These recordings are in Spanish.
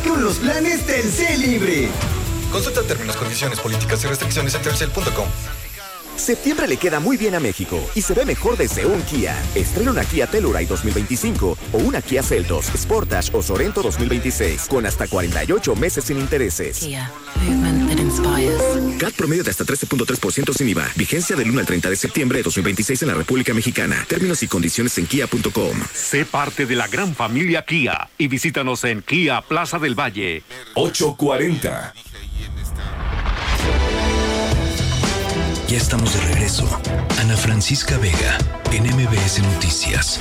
con los planes Telcel Libre. Consulta términos, condiciones, políticas y restricciones en telcel.com. Septiembre le queda muy bien a México y se ve mejor desde un Kia. Estrena una Kia Telluride 2025 o una Kia Seltos, Sportage o Sorento 2026 con hasta 48 meses sin intereses. Kia, movement that inspires. CAT promedio de hasta 13.3% sin IVA. Vigencia del 1 al 30 de septiembre de 2026 en la República Mexicana. Términos y condiciones en kia.com. Sé parte de la gran familia Kia y visítanos en Kia Plaza del Valle. 8:40. Ya estamos de regreso. Ana Francisca Vega, en MBS Noticias.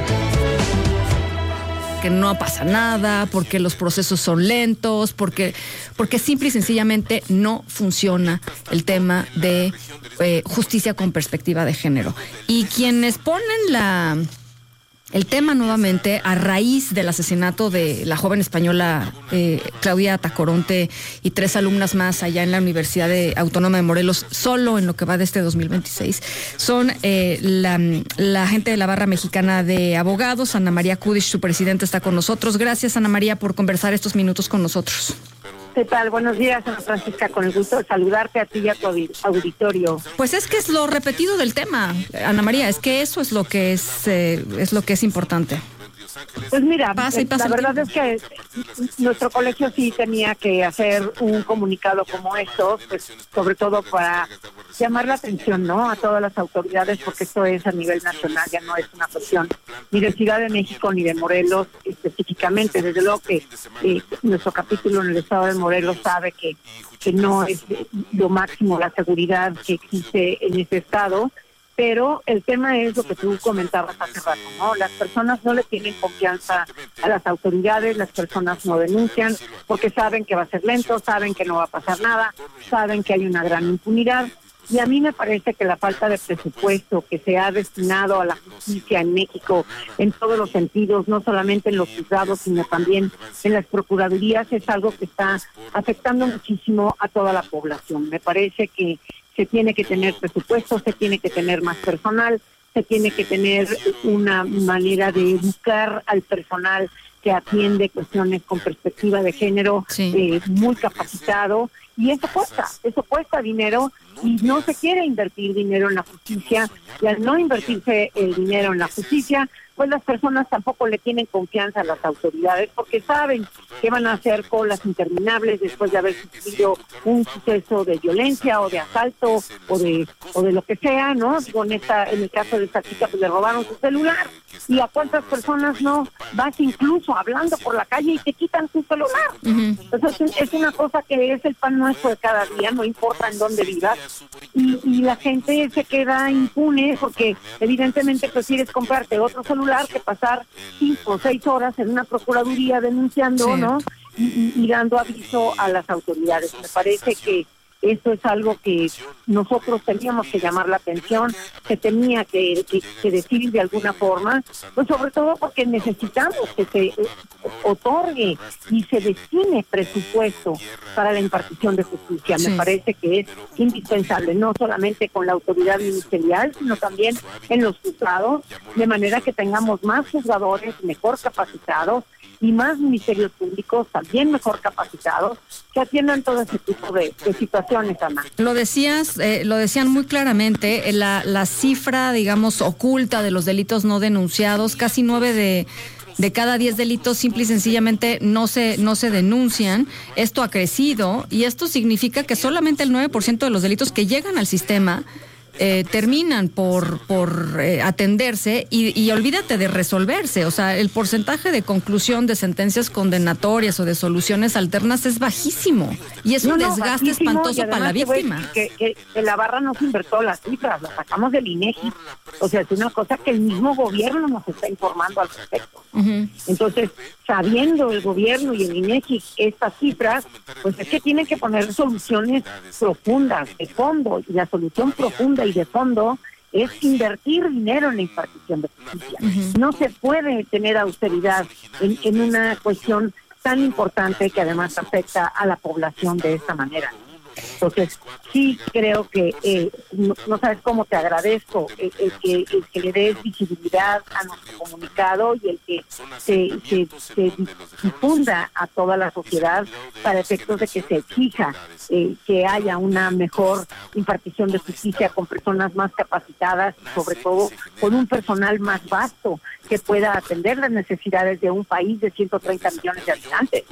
Que no pasa nada, porque los procesos son lentos, porque simple y sencillamente no funciona el tema de justicia con perspectiva de género. Y quienes ponen el tema nuevamente a raíz del asesinato de la joven española Claudia Tacoronte y 3 alumnas más allá en la Universidad Autónoma de Morelos, solo en lo que va de este 2026, son la gente de la Barra Mexicana de Abogados. Ana María Kudish, su presidenta, está con nosotros. Gracias, Ana María, por conversar estos minutos con nosotros. ¿Qué tal? Buenos días, Ana Francisca, con el gusto de saludarte a ti y a tu auditorio. Pues es que es lo repetido del tema, Ana María, es que eso es lo que es importante. Pues mira, la verdad es que nuestro colegio sí tenía que hacer un comunicado como estos, pues sobre todo para llamar la atención, ¿no?, a todas las autoridades, porque esto es a nivel nacional, ya no es una cuestión ni de Ciudad de México ni de Morelos específicamente. Desde luego que nuestro capítulo en el estado de Morelos sabe que no es lo máximo la seguridad que existe en ese estado. Pero el tema es lo que tú comentabas hace rato, ¿no? Las personas no le tienen confianza a las autoridades, las personas no denuncian porque saben que va a ser lento, saben que no va a pasar nada, saben que hay una gran impunidad. Y a mí me parece que la falta de presupuesto que se ha destinado a la justicia en México en todos los sentidos, no solamente en los juzgados, sino también en las procuradurías, es algo que está afectando muchísimo a toda la población. Me parece que se tiene que tener presupuesto, se tiene que tener más personal, se tiene que tener una manera de educar al personal que atiende cuestiones con perspectiva de género, sí, muy capacitado, y eso cuesta dinero, y no se quiere invertir dinero en la justicia, y al no invertirse el dinero en la justicia, pues las personas tampoco le tienen confianza a las autoridades, porque saben que van a hacer colas interminables después de haber sufrido un suceso de violencia o de asalto o de lo que sea, ¿no? Digo, en el caso de esta chica, pues le robaron su celular, y a cuántas personas no vas incluso hablando por la calle y te quitan tu celular. Uh-huh. Entonces es una cosa que es el pan nuestro de cada día, no importa en dónde vivas, y la gente se queda impune porque evidentemente prefieres comprarte otro celular que pasar 5 o 6 horas en una procuraduría denunciando, sí, ¿no? Y dando aviso a las autoridades. Me parece que esto es algo que nosotros teníamos que llamar la atención, que tenía que decir de alguna forma, pues sobre todo porque necesitamos que se otorgue y se destine presupuesto para la impartición de justicia. Sí. Me parece que es indispensable, no solamente con la autoridad ministerial, sino también en los juzgados, de manera que tengamos más juzgadores mejor capacitados y más ministerios públicos también mejor capacitados que atiendan todo ese tipo de situaciones, Ana. Lo decían muy claramente, la cifra, digamos, oculta de los delitos no denunciados, casi 9 de cada 10 delitos simple y sencillamente no se denuncian. Esto ha crecido y esto significa que solamente el 9% de los delitos que llegan al sistema terminan por atenderse y olvídate de resolverse. O sea, el porcentaje de conclusión de sentencias condenatorias o de soluciones alternas es bajísimo y es un desgaste espantoso para la víctima. Que la Barra nos invirtió las cifras, las sacamos del INEGI. O sea, es una cosa que el mismo gobierno nos está informando al respecto. Uh-huh. Entonces, sabiendo el gobierno y el INEGI estas cifras, pues es que tienen que poner soluciones profundas, de fondo, y la solución profunda y de fondo es invertir dinero en la impartición de justicia. Uh-huh. No se puede tener austeridad en una cuestión tan importante que además afecta a la población de esta manera. Entonces, sí creo que no sabes cómo te agradezco el que le des visibilidad a nuestro comunicado y el que se difunda a toda la sociedad para efectos de que se exija que haya una mejor impartición de justicia con personas más capacitadas y sobre todo con un personal más vasto que pueda atender las necesidades de un país de 130 millones de habitantes.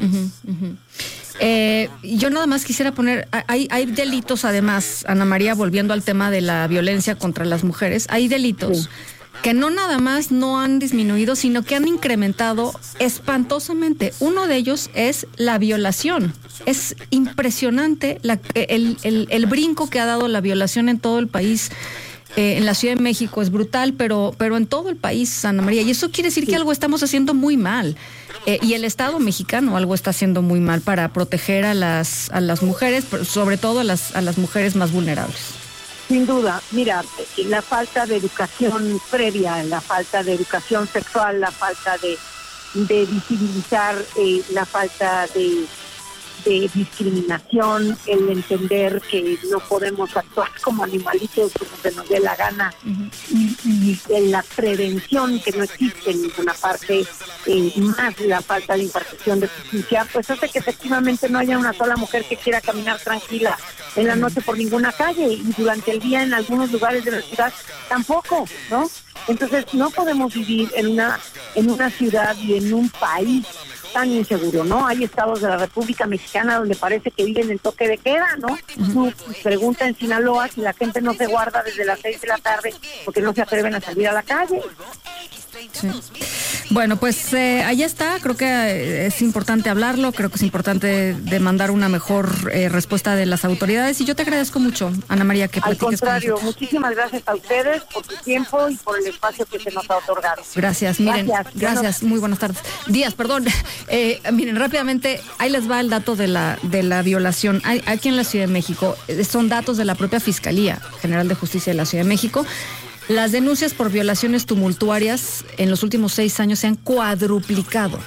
Yo nada más quisiera poner, hay delitos además, Ana María, volviendo al tema de la violencia contra las mujeres, hay delitos que no nada más no han disminuido, sino que han incrementado espantosamente. Uno de ellos es la violación. Es impresionante el brinco que ha dado la violación en todo el país. En la Ciudad de México es brutal, pero en todo el país, Ana María. Y eso quiere decir que algo estamos haciendo muy mal. Y el Estado mexicano algo está haciendo muy mal para proteger a las mujeres, sobre todo a las mujeres más vulnerables. Sin duda, mira, la falta de educación previa, la falta de educación sexual, la falta de visibilizar, la falta de discriminación, el entender que no podemos actuar como animalitos como se nos dé la gana, y la prevención que no existe en ninguna parte, más la falta de impartición de justicia, pues hace que efectivamente no haya una sola mujer que quiera caminar tranquila en la noche por ninguna calle, y durante el día en algunos lugares de la ciudad tampoco, ¿no? Entonces no podemos vivir en una ciudad y en un país tan inseguro, ¿no? Hay estados de la República Mexicana donde parece que viven en toque de queda, ¿no? Tú pregunta en Sinaloa si la gente no se guarda desde las 6 de la tarde porque no se atreven a salir a la calle. Sí. Bueno, pues allá está, creo que es importante hablarlo, creo que es importante demandar una mejor respuesta de las autoridades, y yo te agradezco mucho, Ana María, que platiques. Al contrario, muchísimas gracias a ustedes por su tiempo y por el espacio que se nos ha otorgado. Gracias, miren, gracias, muy buenas tardes. Díaz, perdón, miren, rápidamente, ahí les va el dato de la violación. Aquí en la Ciudad de México, son datos de la propia Fiscalía General de Justicia de la Ciudad de México. Las denuncias por violaciones tumultuarias en los últimos 6 años se han cuadruplicado,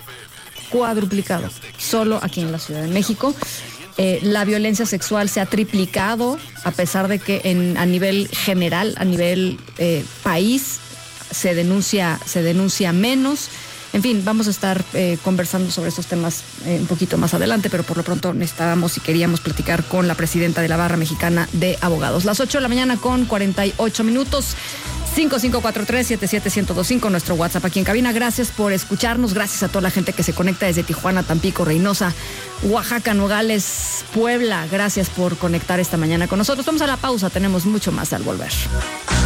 solo aquí en la Ciudad de México. La violencia sexual se ha triplicado, a pesar de que a nivel general, a nivel país, se denuncia menos. En fin, vamos a estar conversando sobre estos temas un poquito más adelante, pero por lo pronto necesitábamos y queríamos platicar con la presidenta de la Barra Mexicana de Abogados. Las 8 de la mañana con 48 minutos. 5543-77125, nuestro WhatsApp aquí en cabina. Gracias por escucharnos, gracias a toda la gente que se conecta desde Tijuana, Tampico, Reynosa, Oaxaca, Nogales, Puebla. Gracias por conectar esta mañana con nosotros. Vamos a la pausa, tenemos mucho más al volver.